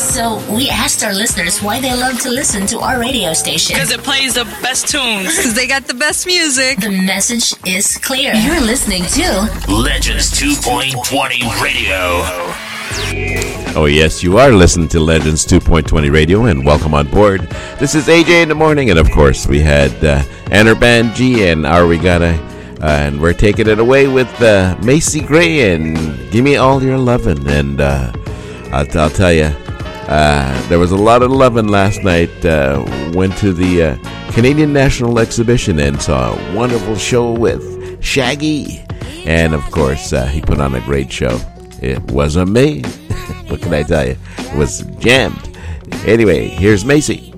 So we asked our listeners why they love to listen to our radio station. Because it plays the best tunes. Because they got the best music. The message is clear. You're listening to Legends 2.20 Radio. Oh, yes, you are listening to Legends 2.20 Radio, and welcome on board. This is AJ in the morning, and of course, we had Enerband G and Are We Gonna, and we're taking it away with Macy Gray and Give Me All Your Lovin'. And I'll tell you, there was a lot of lovin' last night. Went to the Canadian National Exhibition and saw a wonderful show with Shaggy, and of course, he put on a great show. It wasn't me. What can I tell you? It was jammed. Anyway, here's Macy.